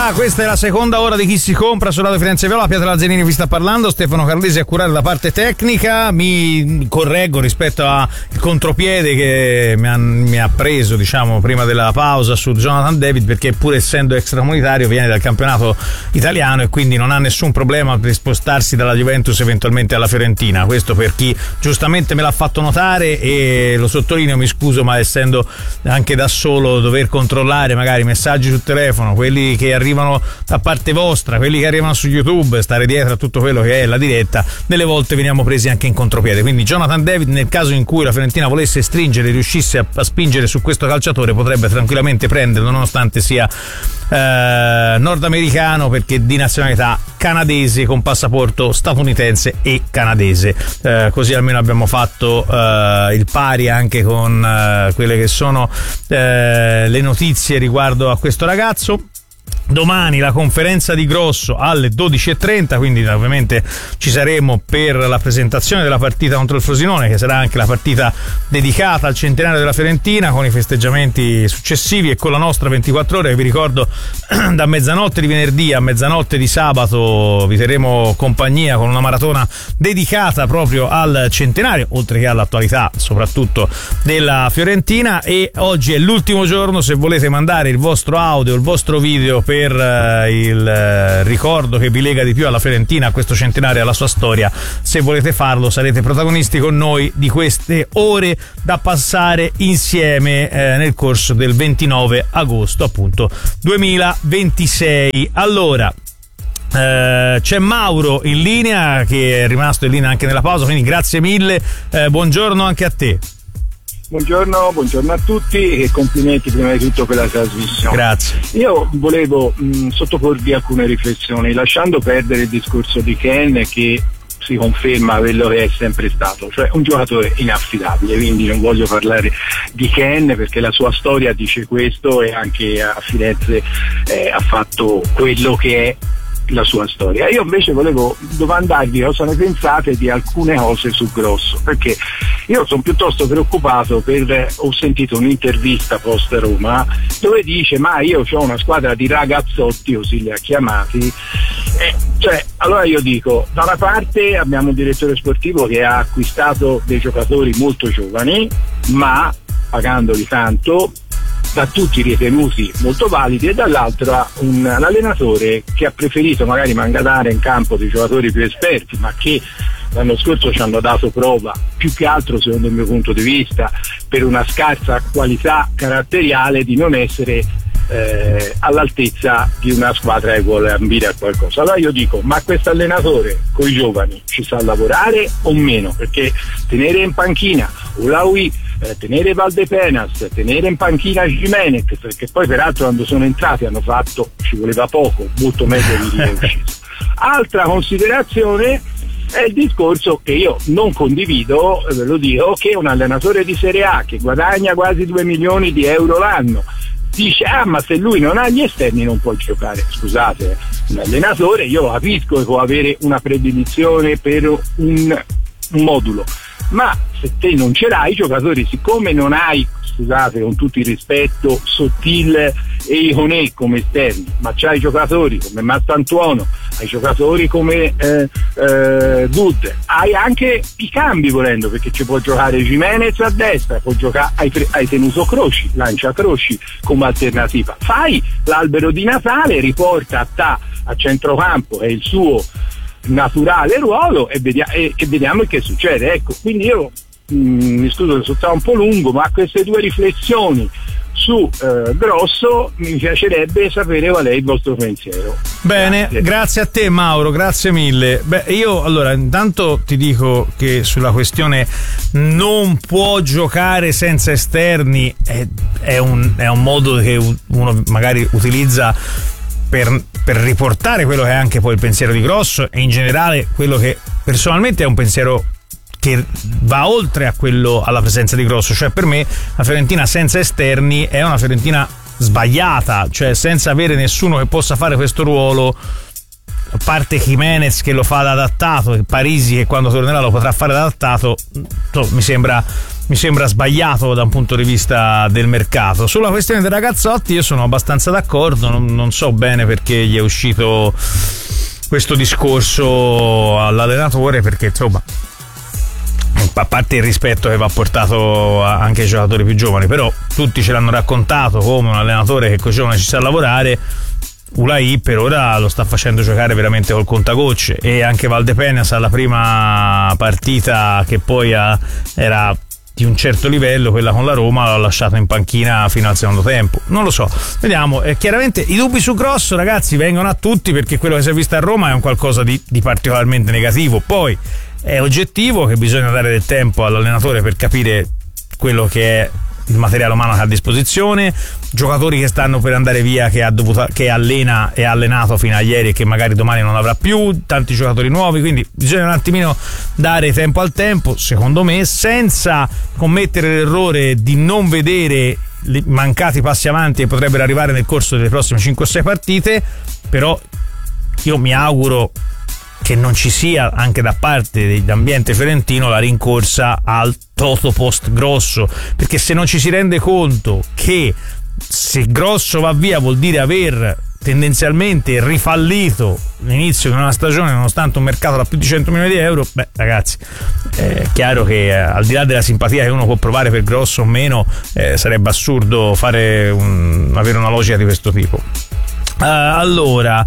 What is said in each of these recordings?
Questa è la seconda ora di Chi si compra su Radio Firenze Viola. Pietro Lazzarini vi sta parlando, Stefano Carlesi a curare la parte tecnica. Mi correggo rispetto al contropiede che mi ha preso, diciamo, prima della pausa su Jonathan David, perché pur essendo extracomunitario viene dal campionato italiano e quindi non ha nessun problema per spostarsi dalla Juventus eventualmente alla Fiorentina. Questo per chi giustamente me l'ha fatto notare, e lo sottolineo, mi scuso, ma essendo anche da solo dover controllare magari messaggi sul telefono, quelli che arrivano da parte vostra, quelli che arrivano su YouTube, stare dietro a tutto quello che è la diretta, delle volte veniamo presi anche in contropiede. Quindi Jonathan David, nel caso in cui la Fiorentina volesse stringere, riuscisse a spingere su questo calciatore, potrebbe tranquillamente prenderlo, nonostante sia nordamericano, perché di nazionalità canadese con passaporto statunitense e canadese. Così almeno abbiamo fatto il pari anche con quelle che sono le notizie riguardo a questo ragazzo. Domani la conferenza di Grosso alle 12:30, quindi ovviamente ci saremo per la presentazione della partita contro il Frosinone, che sarà anche la partita dedicata al centenario della Fiorentina, con i festeggiamenti successivi e con la nostra 24 ore, che vi ricordo da mezzanotte di venerdì a mezzanotte di sabato vi terremo compagnia con una maratona dedicata proprio al centenario, oltre che all'attualità soprattutto della Fiorentina. E oggi è l'ultimo giorno, se volete mandare il vostro audio, il vostro video per il ricordo che vi lega di più alla Fiorentina, a questo centenario, alla sua storia. Se volete farlo, sarete protagonisti con noi di queste ore da passare insieme nel corso del 29 agosto appunto 2026. Allora, c'è Mauro in linea, che è rimasto in linea anche nella pausa, quindi grazie mille, buongiorno anche a te. Buongiorno a tutti e complimenti prima di tutto per la trasmissione. Grazie. Io volevo sottoporvi alcune riflessioni, lasciando perdere il discorso di Ken, che si conferma quello che è sempre stato, cioè un giocatore inaffidabile, quindi non voglio parlare di Ken perché la sua storia dice questo, e anche a Firenze ha fatto quello che è la sua storia. Io invece volevo domandarvi cosa ne pensate di alcune cose su Grosso, perché io sono piuttosto preoccupato ho sentito un'intervista post Roma dove dice: ma io ho una squadra di ragazzotti, così li ha chiamati, allora io dico, da una parte abbiamo un direttore sportivo che ha acquistato dei giocatori molto giovani, ma pagandoli tanto, da tutti ritenuti molto validi, e dall'altra un allenatore che ha preferito magari mandare in campo dei giocatori più esperti, ma che l'anno scorso ci hanno dato prova, più che altro secondo il mio punto di vista, per una scarsa qualità caratteriale, di non essere all'altezza di una squadra che vuole ambire a qualcosa. Allora io dico, ma questo allenatore con i giovani ci sa lavorare o meno? Perché tenere in panchina Ulaui, tenere Valdepenas, tenere in panchina Gimenez, perché poi peraltro quando sono entrati hanno fatto, ci voleva poco, molto meglio di chi è uscito. Altra considerazione è il discorso che io non condivido, ve lo dico, che un allenatore di Serie A che guadagna quasi 2 milioni di euro l'anno dice: ah, ma se lui non ha gli esterni non può giocare. Scusate, un allenatore, io capisco che può avere una predilezione per un modulo, ma se te non ce l'hai i giocatori, siccome non hai, scusate con tutto il rispetto, Sottil e Iconè come esterni, ma c'hai giocatori come Mastantuono, hai giocatori come Good, hai anche i cambi volendo, perché ci può giocare Gimenez a destra, può giocare, hai tenuto Croci, lancia Croci come alternativa, fai l'albero di Natale, riporta a centrocampo, è il suo naturale ruolo, e vediamo che succede. Ecco, quindi io mi scuso se sono stato un po' lungo, ma queste due riflessioni su Grosso mi piacerebbe sapere qual è il vostro pensiero. Bene, grazie a te Mauro, grazie mille. Io allora intanto ti dico che sulla questione non può giocare senza esterni è un modo che uno magari utilizza per riportare quello che è anche poi il pensiero di Grosso, e in generale quello che personalmente è un pensiero che va oltre a quello, alla presenza di Grosso. Cioè, per me la Fiorentina senza esterni è una Fiorentina sbagliata, cioè senza avere nessuno che possa fare questo ruolo, a parte Jimenez che lo fa da adattato, e Parisi che quando tornerà lo potrà fare da adattato, mi sembra mi sembra sbagliato da un punto di vista del mercato. Sulla questione dei ragazzotti io sono abbastanza d'accordo, non so bene perché gli è uscito questo discorso all'allenatore, perché insomma, a parte il rispetto che va portato anche ai giocatori più giovani, però tutti ce l'hanno raccontato come un allenatore che con i giovani ci sa lavorare. Ulai per ora lo sta facendo giocare veramente col contagocce, e anche Valdepeñas alla prima partita, che poi era di un certo livello, quella con la Roma, l'ha lasciato in panchina fino al secondo tempo. Non lo so, vediamo. Chiaramente i dubbi su Grosso, ragazzi, vengono a tutti, perché quello che si è visto a Roma è un qualcosa di particolarmente negativo. Poi è oggettivo che bisogna dare del tempo all'allenatore per capire quello che è il materiale umano che ha a disposizione, giocatori che stanno per andare via, che allena e ha allenato fino a ieri e che magari domani non avrà più, tanti giocatori nuovi, quindi bisogna un attimino dare tempo al tempo, secondo me, senza commettere l'errore di non vedere i mancati passi avanti che potrebbero arrivare nel corso delle prossime 5-6 partite. Però io mi auguro che non ci sia anche da parte dell'ambiente fiorentino la rincorsa al toto post Grosso, perché se non ci si rende conto che se Grosso va via vuol dire aver tendenzialmente rifallito l'inizio di una stagione nonostante un mercato da più di 100 milioni di euro, beh ragazzi, è chiaro che al di là della simpatia che uno può provare per Grosso o meno, sarebbe assurdo avere una logica di questo tipo. Allora,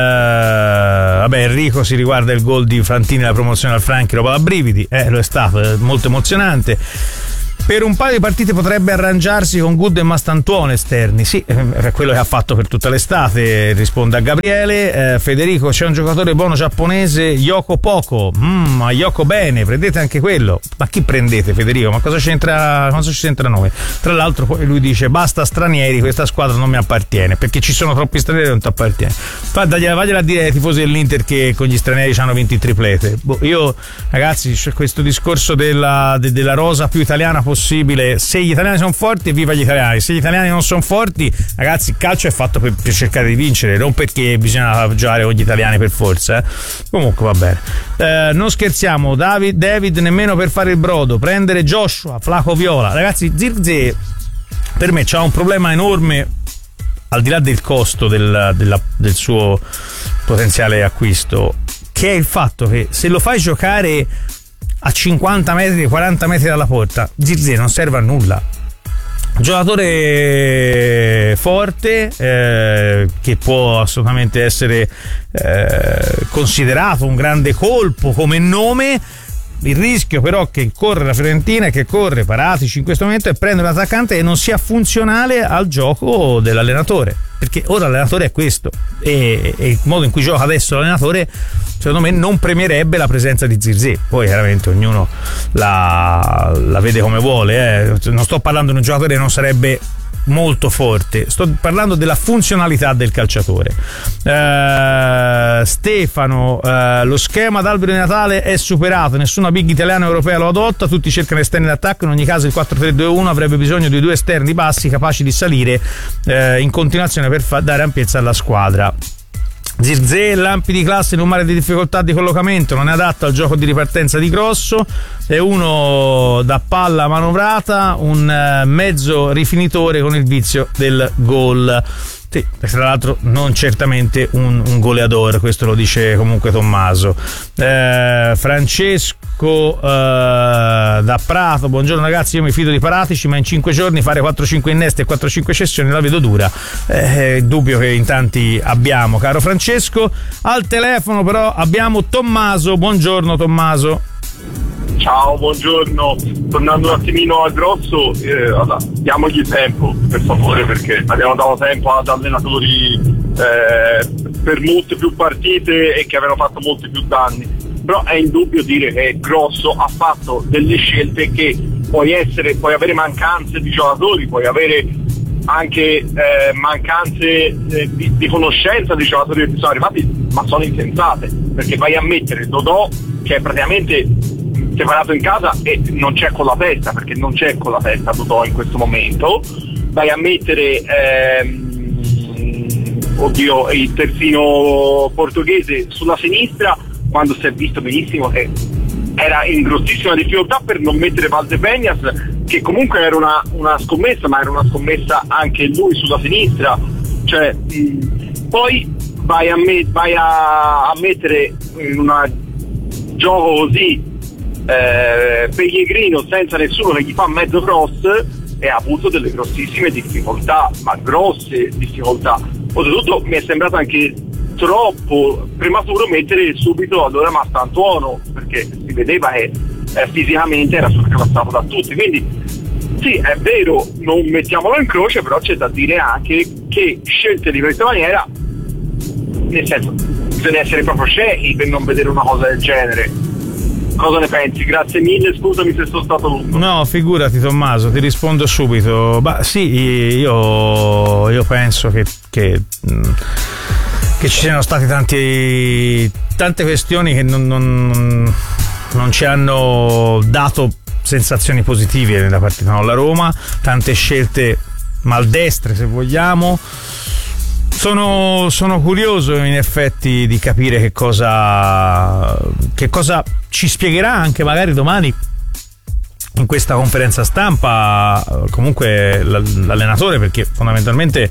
vabbè, Enrico si riguarda il gol di Fantini, la promozione al Franchi, roba da brividi, lo è stato, è molto emozionante. Per un paio di partite potrebbe arrangiarsi con Good e Mastantuono esterni. Sì, è quello che ha fatto per tutta l'estate, risponde a Gabriele. Federico, c'è un giocatore buono giapponese, Yoko Poko. Ma Yoko bene, prendete anche quello. Ma chi prendete, Federico? Ma cosa c'entra noi? Tra l'altro poi lui dice basta stranieri, questa squadra non mi appartiene, perché ci sono troppi stranieri e non ti appartiene. Vagliela a dire ai tifosi dell'Inter che con gli stranieri ci hanno vinto il triplete. Io, ragazzi, c'è questo discorso della rosa più italiana possibile. Se gli italiani sono forti, viva gli italiani. Se gli italiani non sono forti, ragazzi, il calcio è fatto per cercare di vincere, non perché bisogna giocare con gli italiani per forza. Comunque va bene, non scherziamo. David nemmeno per fare il brodo, prendere Joshua, Flaco Viola. Ragazzi, Zirkzee per me c'ha un problema enorme, al di là del costo del suo potenziale acquisto, che è il fatto che se lo fai giocare a 50 metri, 40 metri dalla porta, Zirkzee non serve a nulla. Giocatore forte, che può assolutamente essere considerato un grande colpo come nome. Il rischio però che corre la Fiorentina e che corre Paratici in questo momento è prendere un attaccante che non sia funzionale al gioco dell'allenatore, perché ora l'allenatore è questo, e il modo in cui gioca adesso l'allenatore secondo me non premierebbe la presenza di Zirkzee. Poi chiaramente ognuno la vede come vuole, non sto parlando di un giocatore che non sarebbe molto forte, sto parlando della funzionalità del calciatore. Stefano, lo schema d'albero di Natale è superato, nessuna big italiana o europea lo adotta, tutti cercano esterni d'attacco, in ogni caso il 4-3-2-1 avrebbe bisogno di 2 esterni bassi capaci di salire in continuazione per dare ampiezza alla squadra. Zirkzee, lampi di classe in un mare di difficoltà di collocamento, non è adatto al gioco di ripartenza di Grosso, è uno da palla manovrata, un mezzo rifinitore con il vizio del gol. Sì, tra l'altro non certamente un goleador, questo lo dice comunque Tommaso. Francesco da Prato, buongiorno ragazzi, io mi fido di Paratici, ma in 5 giorni fare 4-5 innesti e 4-5 cessioni la vedo dura. Dubbio che in tanti abbiamo, caro Francesco. Al telefono però abbiamo Tommaso. Buongiorno Tommaso. Ciao, buongiorno. Tornando un attimino a Grosso, diamogli tempo per favore, perché abbiamo dato tempo ad allenatori per molte più partite e che avevano fatto molti più danni. Però è indubbio dire che Grosso ha fatto delle scelte che puoi avere mancanze di giocatori, puoi avere anche mancanze di conoscenza di giocatori che sono arrivati, ma sono insensate, perché vai a mettere Dodò, che è praticamente separato in casa e non c'è con la testa, perché non c'è con la testa Dodò in questo momento, vai a mettere il terzino portoghese sulla sinistra, quando si è visto benissimo che era in grossissima difficoltà per non mettere Valdepeñas, che comunque era una scommessa, ma era una scommessa anche lui sulla sinistra, cioè poi vai a mettere in un gioco così Pellegrino senza nessuno che gli fa mezzo cross, e ha avuto delle grossissime difficoltà, ma grosse difficoltà. Oltretutto mi è sembrato anche troppo prematuro mettere subito allora Mastantuono, perché si vedeva che fisicamente era surclassato da tutti. Quindi sì, è vero, non mettiamolo in croce, però c'è da dire anche che scelte di questa maniera, nel senso, bisogna essere proprio ciechi per non vedere una cosa del genere. Cosa ne pensi? Grazie mille, scusami se sono stato lungo. No, figurati Tommaso, ti rispondo subito. Sì, io penso che ci siano state tante questioni che non ci hanno dato sensazioni positive nella partita con la Roma, tante scelte maldestre se vogliamo. Sono curioso in effetti di capire che cosa ci spiegherà anche magari domani in questa conferenza stampa comunque l'allenatore, perché fondamentalmente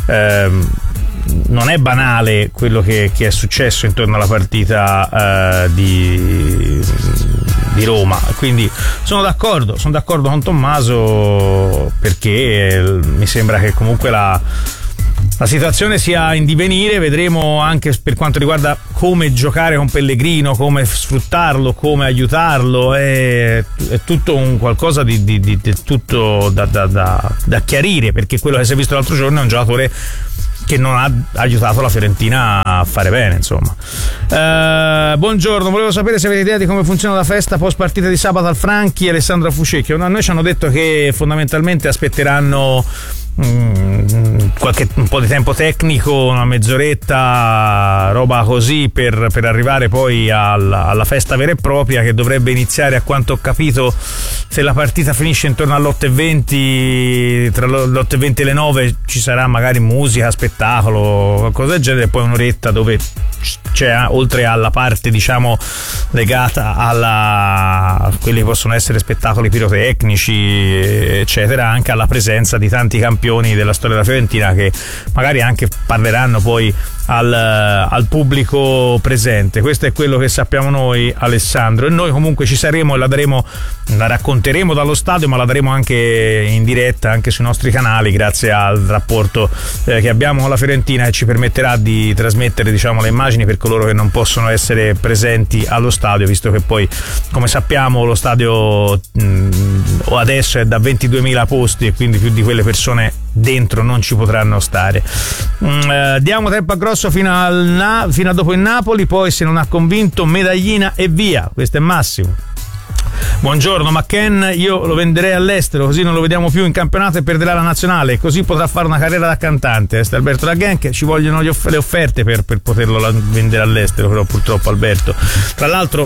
non è banale quello che è successo intorno alla partita di Roma, quindi sono d'accordo con Tommaso, perché mi sembra che comunque la situazione sia in divenire. Vedremo anche per quanto riguarda come giocare con Pellegrino, come sfruttarlo, come aiutarlo. È tutto un qualcosa di tutto da chiarire, perché quello che si è visto l'altro giorno è un giocatore che non ha aiutato la Fiorentina a fare bene, insomma. Buongiorno, volevo sapere se avete idea di come funziona la festa post partita di sabato al Franchi. Alessandro Fucecchio. A noi ci hanno detto che fondamentalmente aspetteranno un po' di tempo tecnico, una mezz'oretta, roba così, per arrivare poi alla festa vera e propria, che dovrebbe iniziare, a quanto ho capito, se la partita finisce intorno all'8:20, tra l'8:20 e le 9 ci sarà magari musica, spettacolo, qualcosa del genere, e poi un'oretta dove c'è, oltre alla parte diciamo legata a quelli che possono essere spettacoli pirotecnici eccetera, anche alla presenza di tanti campioni della storia della Fiorentina, che magari anche parleranno poi al pubblico presente. Questo è quello che sappiamo noi, Alessandro, e noi comunque ci saremo e la racconteremo dallo stadio, ma la daremo anche in diretta anche sui nostri canali, grazie al rapporto che abbiamo con la Fiorentina, che ci permetterà di trasmettere diciamo le immagini per coloro che non possono essere presenti allo stadio, visto che poi, come sappiamo, lo stadio adesso è da 22.000 posti e quindi più di quelle persone dentro non ci potranno stare. Diamo tempo a Grosso fino a dopo il Napoli, poi se non ha convinto medaglina e via. Questo è Massimo. Buongiorno, ma Ken io lo venderei all'estero, così non lo vediamo più in campionato e perderà la nazionale, così potrà fare una carriera da cantante. Alberto da Genk, ci vogliono le offerte per poterlo vendere all'estero, però purtroppo Alberto. Tra l'altro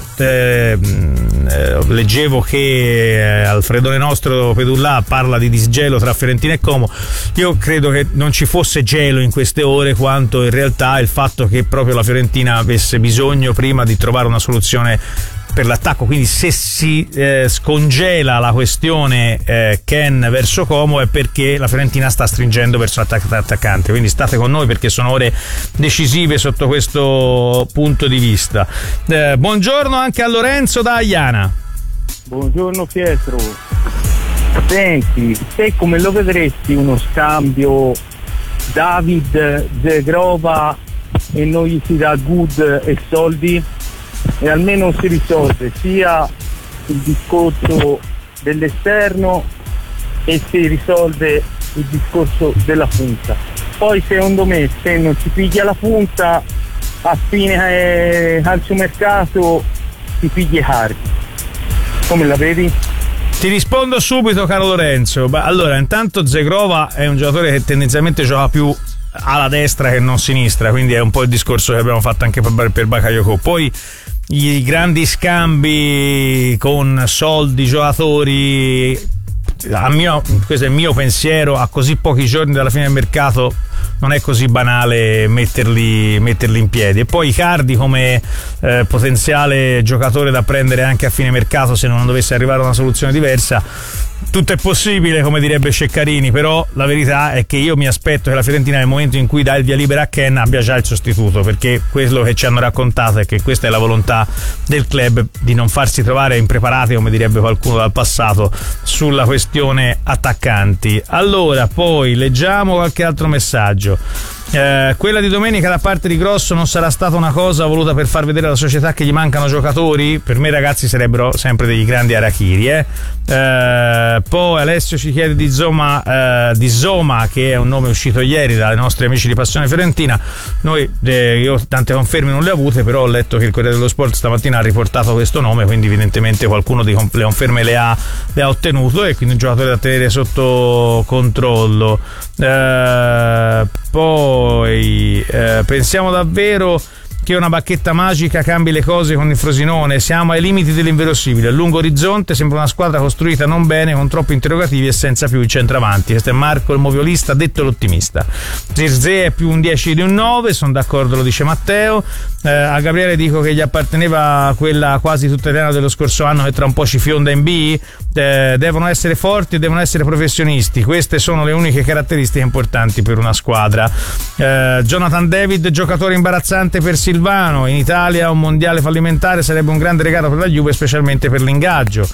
leggevo che Alfredone nostro Pedullà parla di disgelo tra Fiorentina e Como. Io credo che non ci fosse gelo in queste ore, quanto in realtà il fatto che proprio la Fiorentina avesse bisogno prima di trovare una soluzione per l'attacco. Quindi se si scongela la questione Ken verso Como è perché la Fiorentina sta stringendo verso l'attaccante, quindi state con noi perché sono ore decisive sotto questo punto di vista. Buongiorno anche a Lorenzo da Aiana. Buongiorno Pietro, senti, te come lo vedresti uno scambio David Zegrova e non gli si dà good e soldi, e almeno si risolve sia il discorso dell'esterno e si risolve il discorso della punta. Poi secondo me se non si piglia la punta a fine calciomercato si piglia Hardy. Come la vedi? Ti rispondo subito, caro Lorenzo. Allora, intanto Zegrova è un giocatore che tendenzialmente gioca più alla destra che non sinistra, quindi è un po' il discorso che abbiamo fatto anche per Bakayoko. Poi i grandi scambi con soldi, giocatori, questo è il mio pensiero, a così pochi giorni dalla fine del mercato non è così banale metterli in piedi. E poi Icardi come potenziale giocatore da prendere anche a fine mercato se non dovesse arrivare a una soluzione diversa. Tutto è possibile, come direbbe Ceccarini, però la verità è che io mi aspetto che la Fiorentina nel momento in cui dà il via libera a Ken abbia già il sostituto, perché quello che ci hanno raccontato è che questa è la volontà del club, di non farsi trovare impreparati, come direbbe qualcuno dal passato, sulla questione attaccanti. Allora, poi leggiamo qualche altro messaggio. Quella di domenica da parte di Grosso non sarà stata una cosa voluta per far vedere alla società che gli mancano giocatori? Per me, ragazzi, sarebbero sempre dei grandi arachiri. Poi Alessio ci chiede di Zoma, che è un nome uscito ieri dai nostri amici di Passione Fiorentina. Io tante conferme non le ho avute, però ho letto che il Corriere dello Sport stamattina ha riportato questo nome, quindi evidentemente qualcuno le conferme le ha ottenuto, e quindi un giocatore da tenere sotto controllo. Poi pensiamo davvero che una bacchetta magica cambi le cose con il Frosinone? Siamo ai limiti dell'inverosimile. A lungo orizzonte sembra una squadra costruita non bene, con troppi interrogativi e senza più il centravanti. Questo è Marco il moviolista, detto l'ottimista. Zirze è più un 10 di un 9, sono d'accordo, lo dice Matteo. A Gabriele dico che gli apparteneva quella quasi tutta italiana dello scorso anno che tra un po' ci fionda in B. Devono essere forti e devono essere professionisti, queste sono le uniche caratteristiche importanti per una squadra. Jonathan David, giocatore imbarazzante per Silvano, in Italia un mondiale fallimentare sarebbe un grande regalo per la Juve, specialmente per l'ingaggio.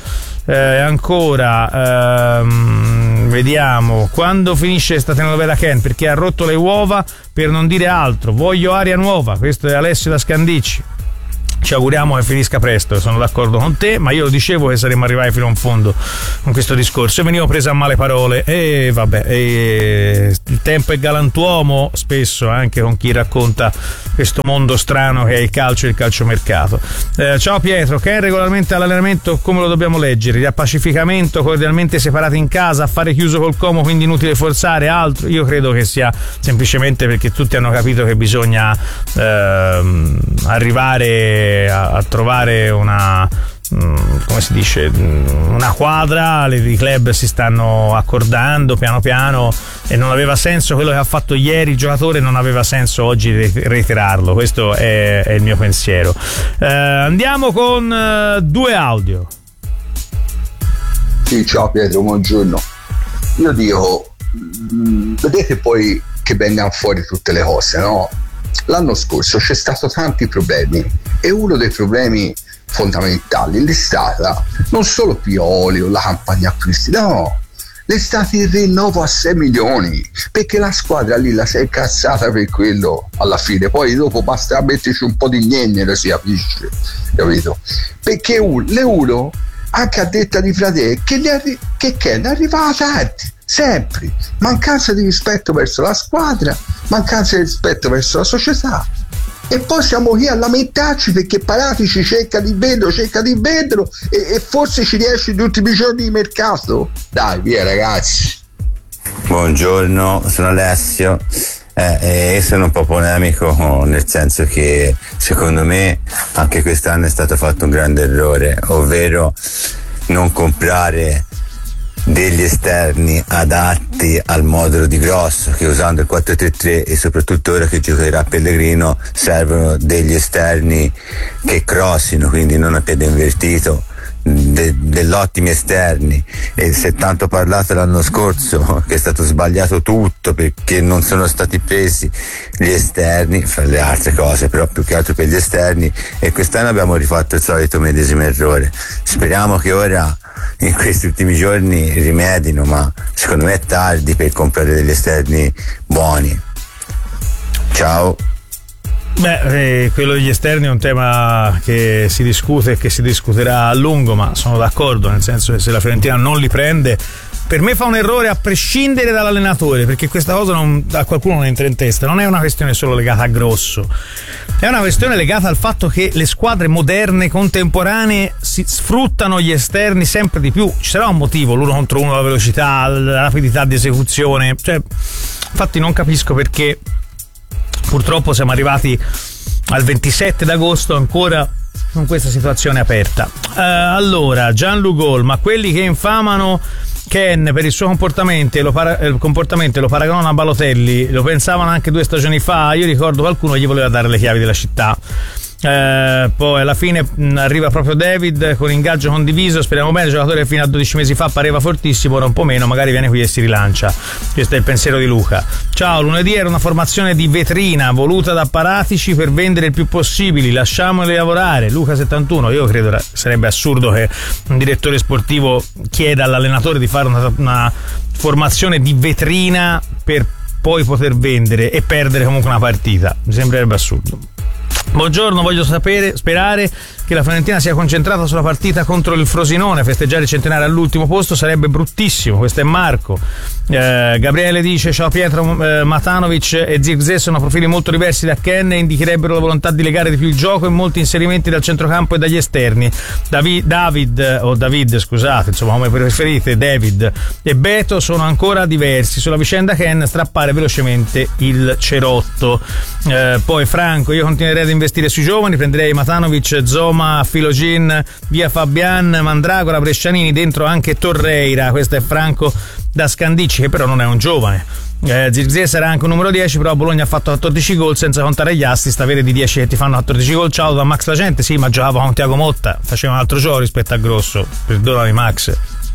Ancora vediamo quando finisce questa telenovela Ken, perché ha rotto le uova, per non dire altro. Voglio aria nuova. Questo è Alessio da Scandicci. Ci auguriamo che finisca presto, sono d'accordo con te, ma io lo dicevo che saremmo arrivati fino a un fondo con questo discorso e venivo preso a male parole. E vabbè, il tempo è galantuomo spesso, anche con chi racconta questo mondo strano che è il calcio e il calciomercato. Ciao Pietro, che è regolarmente all'allenamento, come lo dobbiamo leggere? Riappacificamento, cordialmente separati in casa, affare chiuso col Como, quindi inutile forzare altro? Io credo che sia semplicemente perché tutti hanno capito che bisogna arrivare a trovare una, come si dice, una quadra. I club si stanno accordando piano piano e non aveva senso quello che ha fatto ieri il giocatore, non aveva senso oggi reiterarlo. Questo è il mio pensiero. Andiamo con due audio. Sì, ciao Pietro, buongiorno. Io dico, vedete poi che vengano fuori tutte le cose, no? L'anno scorso c'è stato tanti problemi e uno dei problemi fondamentali è stata non solo Pioli o la campagna acquisti, no, è stato il rinnovo a 6 milioni, perché la squadra lì la si è incazzata per quello alla fine. Poi dopo basta metterci un po' di gnenne, si capisce, capito? Perché l'euro, anche a detta di Fratelli, che Ken arrivava tardi, sempre mancanza di rispetto verso la squadra, mancanza di rispetto verso la società, e poi siamo qui a lamentarci perché Paratici cerca di venderlo e forse ci riesce negli ultimi giorni di mercato. Dai, via ragazzi. Buongiorno, sono Alessio. E sono un po' polemico, nel senso che secondo me anche quest'anno è stato fatto un grande errore, ovvero non comprare degli esterni adatti al modulo di Grosso, che usando il 4-3-3 e soprattutto ora che giocherà Pellegrino servono degli esterni che crossino, quindi non a piede invertito, dell'ottimi esterni. E si è tanto parlato l'anno scorso che è stato sbagliato tutto perché non sono stati presi gli esterni, fra le altre cose, però più che altro per gli esterni, e quest'anno abbiamo rifatto il solito medesimo errore. Speriamo che ora in questi ultimi giorni rimedino, ma secondo me è tardi per comprare degli esterni buoni. Ciao. Quello degli esterni è un tema che si discute e che si discuterà a lungo, ma sono d'accordo, nel senso che se la Fiorentina non li prende, per me fa un errore a prescindere dall'allenatore, perché questa cosa a qualcuno non entra in testa. Non è una questione solo legata a Grosso, è una questione legata al fatto che le squadre moderne, contemporanee, si sfruttano gli esterni sempre di più. Ci sarà un motivo, l'uno contro uno, la velocità, la rapidità di esecuzione, infatti non capisco perché purtroppo siamo arrivati al 27 d'agosto ancora con questa situazione aperta. Allora, Gianluca, ma quelli che infamano Ken per il suo comportamento lo paragonano a Balotelli, lo pensavano anche 2 stagioni fa, io ricordo qualcuno gli voleva dare le chiavi della città. Poi alla fine arriva proprio David con ingaggio condiviso, speriamo bene, il giocatore fino a 12 mesi fa pareva fortissimo, ora un po' meno, magari viene qui e si rilancia. Questo è il pensiero di Luca. Ciao, lunedì era una formazione di vetrina voluta da Paratici per vendere il più possibili, lasciamoli lavorare. Luca 71, io credo sarebbe assurdo che un direttore sportivo chieda all'allenatore di fare una formazione di vetrina per poi poter vendere e perdere comunque una partita, mi sembrerebbe assurdo. Buongiorno, voglio sperare che la Fiorentina sia concentrata sulla partita contro il Frosinone. Festeggiare il centenario all'ultimo posto sarebbe bruttissimo. Questo è Marco. Gabriele dice: ciao Pietro, Matanovic e Zirkzee sono profili molto diversi da Ken e indicherebbero la volontà di legare di più il gioco e molti inserimenti dal centrocampo e dagli esterni. David, scusate, insomma, come preferite, David e Beto sono ancora diversi. Sulla vicenda Ken strappare velocemente il cerotto. Poi Franco: io continuerei ad investire sui giovani, prenderei Matanovic, Zoma, Filogin, via Fabian, Mandragora, Brescianini, dentro anche Torreira. Questo è Franco da Scandicci, che però non è un giovane. Zirkzee sarà anche un numero 10, però Bologna ha fatto 14 gol senza contare gli assist, avere di 10 che ti fanno 14 gol. Ciao da Max La Gente, sì, ma giocava con Tiago Motta, faceva un altro gioco rispetto a Grosso, perdonami Max.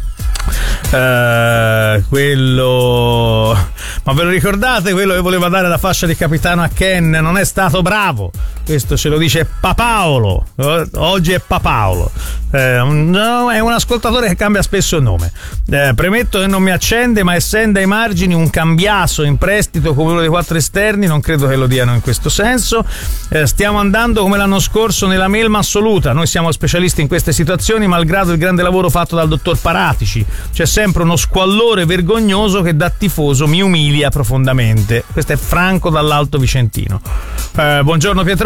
Quello, ma ve lo ricordate quello che voleva dare la fascia di capitano a Ken? Non è stato bravo, questo ce lo dice Papaolo, oggi è Papaolo, no, è un ascoltatore che cambia spesso il nome. Premetto che non mi accende, ma essendo ai margini un Cambiaso in prestito come uno dei 4 esterni, non credo che lo diano in questo senso. Stiamo andando come l'anno scorso nella melma assoluta, noi siamo specialisti in queste situazioni malgrado il grande lavoro fatto dal dottor Paratici. C'è sempre uno squallore vergognoso che da tifoso mi umilia profondamente. Questo è Franco dall'Alto Vicentino. Buongiorno Pietro.